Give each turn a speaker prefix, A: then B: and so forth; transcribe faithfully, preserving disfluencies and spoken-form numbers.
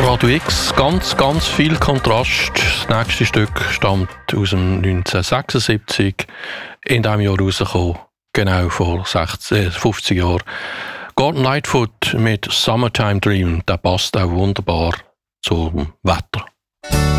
A: Radio X, ganz, ganz viel Kontrast. Das nächste Stück stammt aus dem neunzehnhundertsechsundsiebzig, in diesem Jahr rausgekommen, genau vor sechzig, äh, fünfzig Jahren. Gordon Lightfoot mit Summertime Dream, der passt auch wunderbar zum Wetter.